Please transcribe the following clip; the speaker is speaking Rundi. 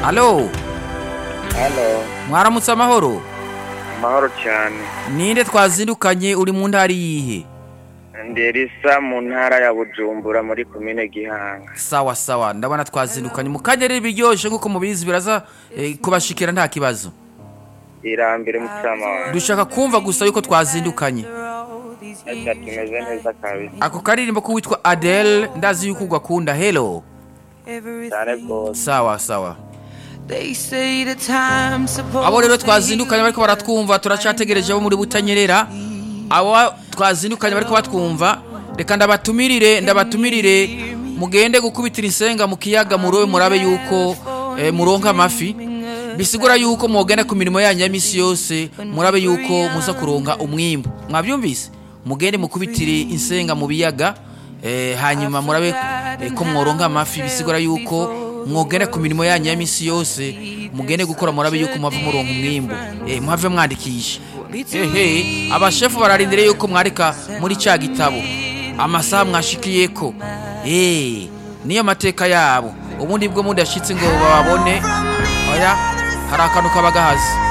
Halo, Halo, mwaramutse amahoro. amahoro cyane. Ninde twazindukanye uri mu ntara yihe? Nderisa mu ntara ya Bujumbura muri komine Gihanga. Sawa sawa, ndabona twazindukanye mu kanyere biryoshe nkuko mubizi biraza kubashikira nta kibazo. Irambere mutsama wawe. Dushaka kumva gusa yuko twazindukanye. Ati tumeze neza kabisa. Ako karirimbo ko witwa Adele ndazi yuko ugakunda. Hello. Cyane rwose. Sawa sawa. Abo rero twazindukanye bariko baratwumva turacategereje abo muri Butanyerera. Abo twazindukanye bariko batwumva reka ndabatumirire mugende gukubitira insenga mu kiyaga murobe murabe yuko muronka amafi. Bisigura yuko mugenda ku mirimo yanyu ya misi yose murabe yuko muza kuronka umwimbo. Mwabyumvise? Mugende mukubitire insenga mu biyaga hanyuma murabe ko mworonka amafi. Bisigura yuko mwogenda ku mirimo yanyu ya misi yose mugende gukora murabe yuko muva muronka umwimbo. Muhave mwandikisha. Abashefu bararindire yuko mwarika muri cya gitabo amasaha mwashikiyeko. Niyo mateka yabo. Ubundi bwo mundi yashitse ngo babone. Oya, hari akantu kabagahazi.